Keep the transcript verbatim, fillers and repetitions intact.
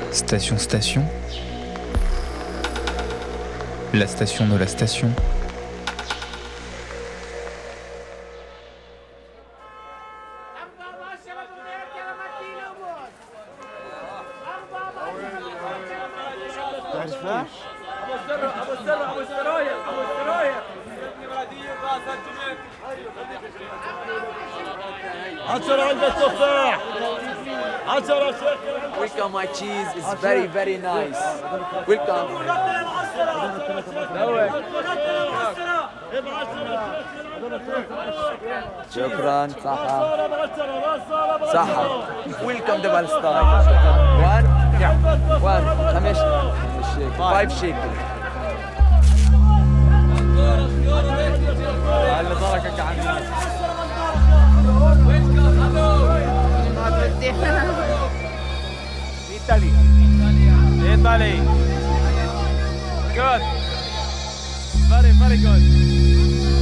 Station Station, la station de la station. Welcome, my cheese is very very nice. Welcome. شكرا صحة صحة. Welcome to Palestine. One, yeah, one, خمس, five shekel. على بركة عمي. Italy. Italy. Good. Very, very good.